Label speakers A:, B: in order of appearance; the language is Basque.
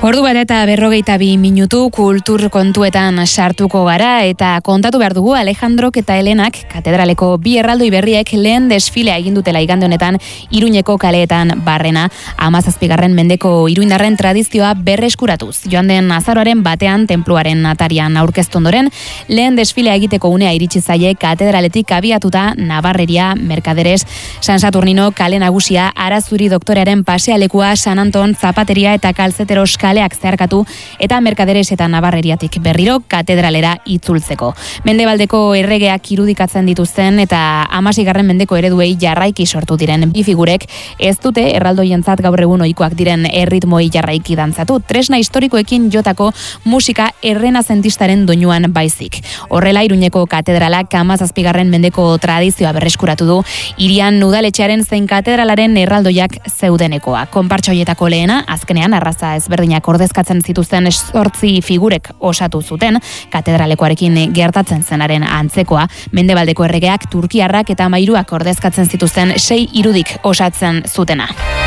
A: Ordu bat eta 42 minutu kultur kontuetan sartuko gara eta kontatu behar dugu Alejandrok eta Helenak katedraleko bi erraldoi berriek lehen desfilea egin dutela igande honetan Iruñeko kaleetan barrena. 17. mendeko iruindarren tradizioa berreskuratuz. Joan den azaroaren batean tenpluaren atarian aurkeztu ondoren, lehen desfilea egiteko unea iritsi zaie katedraletik abiatuta Nabarreria, Mercaderes, San Saturnino, kale nagusia, Arazuri doktorearen pasealekua, San Anton, Zapateria eta Kalzeteros kaleak zeharkatu eta Mercaderes eta Nabarreriatik berriro katedralera itzultzeko. Mendebaldeko erregeak irudikatzen dituzten eta 16. mendeko ereduei jarraiki sortu diren bi figurek ez dute erraldoientzat gaur egun ohikoak diren erritmoi jarraiki dantzatu, tresna historikoekin jotako musika errenazentistaren doinuan baizik. Horrela Iruñeko katedralak 17. mendeko tradizioa berreskuratu du, hirian udaletxearen zein katedralaren erraldoiak zeudenekoa. Konpartsa hoietako lehena, azkenean arraza ezberdinak ordezkatzen zituzten 8 figurek osatu zuten, katedralekoarekin gertatzen zenaren antzekoa, mendebaldeko erregeak, turkiarrak eta mairuak ordezkatzen zituzten 6 irudik osatzen zutena.